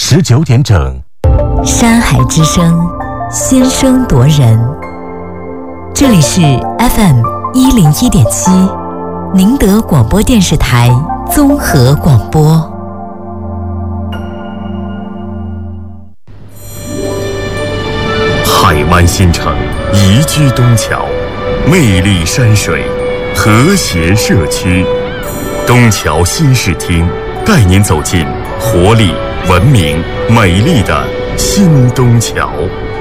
19点整。 山海之声，先声夺人。这里是 FM101.7，宁德广播电视台综合广播。 海湾新城宜居东桥，魅力山水，和谐社区。东桥新视听带您走进活力、文明、美丽的新东桥。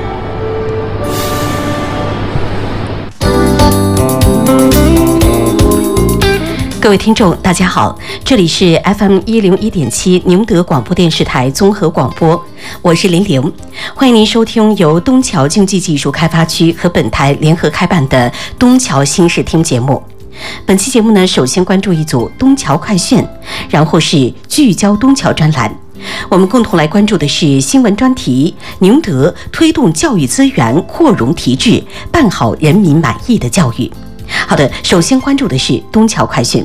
各位听众大家好，这里是 FM101.7 宁德广播电视台综合广播，我是玲玲，欢迎您收听由东桥经济技术开发区和本台联合开办的东桥新视听节目。本期节目呢，首先关注一组东桥快讯，然后是聚焦东桥专栏。我们共同来关注的是新闻专题：宁德推动教育资源扩容提质，办好人民满意的教育。好的，首先关注的是东桥快讯。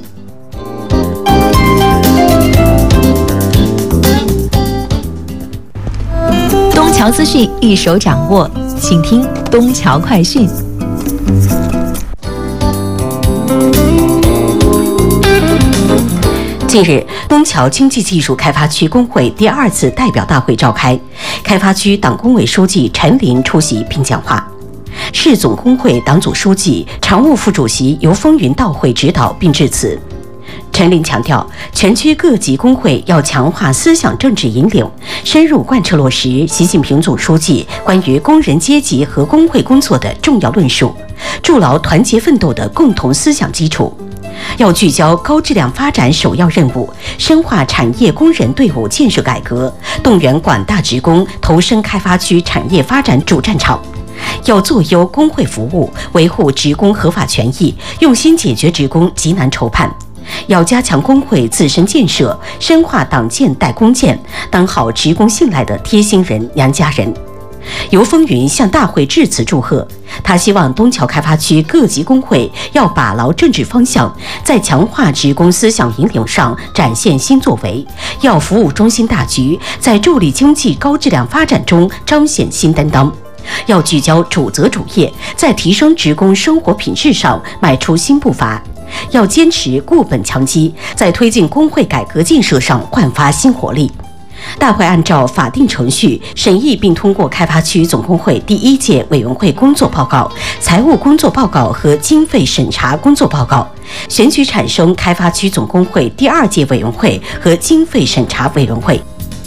东桥资讯一手掌握，请听东桥快讯。 近日，东桥经济技术开发区工会第2次代表大会召开，开发区党工委书记陈林出席并讲话。市总工会党组书记、常务副主席由风云到会指导并致辞。陈林强调，全区各级工会要强化思想政治引领，深入贯彻落实习近平总书记关于工人阶级和工会工作的重要论述，筑牢团结奋斗的共同思想基础。要聚焦高质量发展首要任务，深化产业工人队伍建设改革，动员广大职工投身开发区产业发展主战场。要做优工会服务，维护职工合法权益，用心解决职工急难愁盼。要加强工会自身建设，深化党建代工建，当好职工信赖的贴心人、娘家人。尤风云向大会致辞祝贺，他希望东桥开发区各级工会要把牢政治方向，在强化职工思想引领上展现新作为，要服务中心大局，在助力经济高质量发展中彰显新担当。要聚焦主责主业，在提升职工生活品质上迈出新步伐。要坚持固本强基，在推进工会改革建设上焕发新活力。大会按照法定程序审议并通过开发区总工会第1届委员会工作报告、财务工作报告和经费审查工作报告，选举产生开发区总工会第2届委员会和经费审查委员会。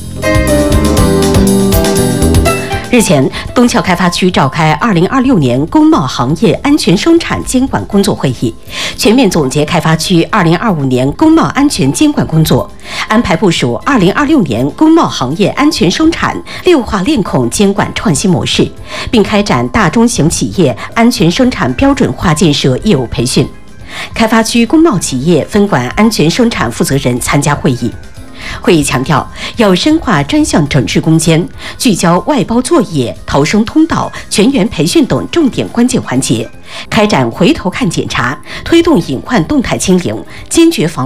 日前，东桥开发区召开2026年工贸行业安全生产监管工作会议，全面总结开发区2025年工贸安全监管工作，安排部署2026年工贸行业安全生产6化链控监管创新模式，并开展大中型企业安全生产标准化建设业务培训。开发区工贸企业分管安全生产负责人参加会议。会议强调，要深化专项整治攻坚，聚焦外包作业、逃生通道、全员培训等重点关键环节，开展回头看检查，推动隐患动态清零，坚决防